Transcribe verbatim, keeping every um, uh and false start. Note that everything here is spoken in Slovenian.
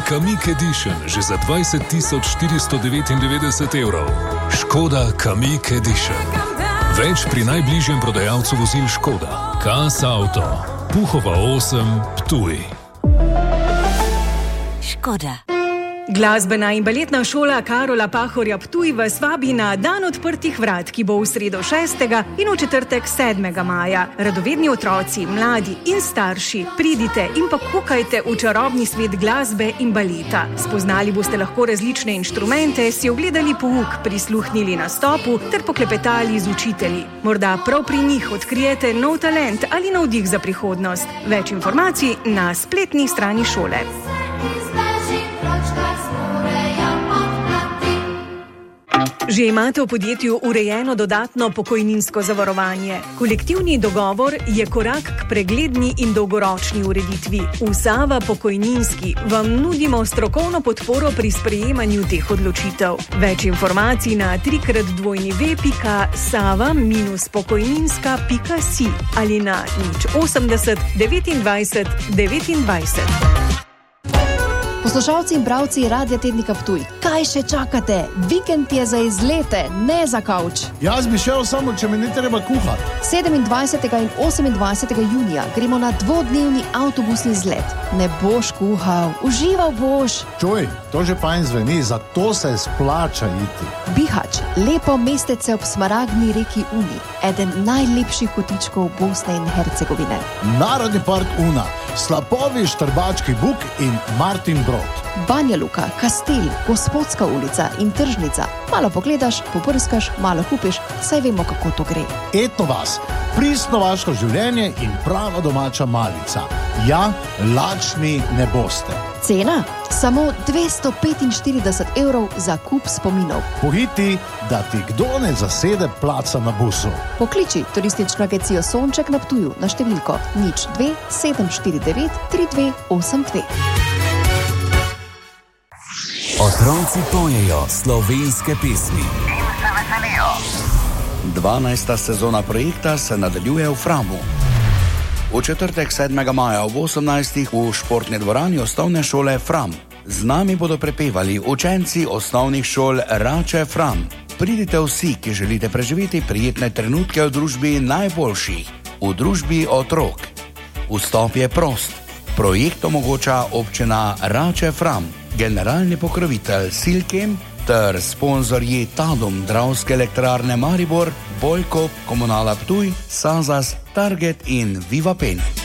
Kamiq Edition že za dvajset tisoč štiristo devetindevetdeset evrov. Škoda Kamiq Edition. Več pri najbližjem prodajalcu vozil Škoda. Casa Auto. Puhova osem, Ptuj. Škoda. Glasbena in baletna šola Karola Pahorja Ptuj vas vabi na dan odprtih vrat, ki bo v sredo šestega in v četrtek sedmega maja. Radovedni otroci, mladi in starši, pridite in pa kukajte v čarobni svet glasbe in baleta. Spoznali boste lahko različne inštrumente, si ogledali pouk, prisluhnili nastopu ter poklepetali z učitelji. Morda prav pri njih odkrijete nov talent ali navdih za prihodnost. Več informacij na spletni strani šole. Že imate v podjetju urejeno dodatno pokojninsko zavarovanje. Kolektivni dogovor je korak k pregledni in dolgoročni ureditvi. V Sava Pokojninski vam nudimo strokovno podporo pri sprejemanju teh odločitev. Več informacij na trikrat dvojni ve pika sava minus pokojninska pika si ali na nič osemdeset devetindvajset devetindvajset. Poslušalci in bralci Radia Tednika Ptuj, kaj še čakate? Vikend je za izlete, ne za kavč. Jaz bi šel samo, če mi ne treba kuhati. sedemindvajsetega in osemindvajsetega junija gremo na dvodnevni avtobusni izlet. Ne boš kuhal, užival boš. Čuj, to že fajn zveni, zato se splača iti. Bihać, lepo mestece ob smaragdni reki Uni, eden najlepših kotičkov Bosne in Hercegovine. Narodni park Una, slapovi Štrbački Buk in Martin Brod. Banja Luka, Kastel, Gospodska ulica in tržnica. Malo pogledaš, poprskaš, malo kupiš, saj vemo, kako to gre. Etno vas, pristno vaško življenje in prava domača malica. Ja, lačni ne boste. Cena? Samo dvesto petinštirideset evrov za kup spominov. Pohiti, da ti kdo ne zasede placa na busu. Pokliči turistično agencijo Sonček na Ptuju na številko nič dve sedem štiri devet tri dve osem dve. Otroci pojejo slovenske pesmi in se veselijo. dvanajsta sezona projekta se nadaljuje v Framu. V četrtek sedmega maja ob osemnajstih v športni dvorani osnovne šole Fram. Z nami bodo prepevali učenci osnovnih šol Rače Fram. Pridite vsi, ki želite preživeti prijetne trenutke v družbi najboljših, v družbi otrok. Vstop je prost. Projekt omogoča občina Rače Fram, generalni pokrovitelj Silkem ter sponzorji Tadom, Dravske elektrarne Maribor, Bojko, Komunala Ptuj, Sazas, Target in Viva Pen.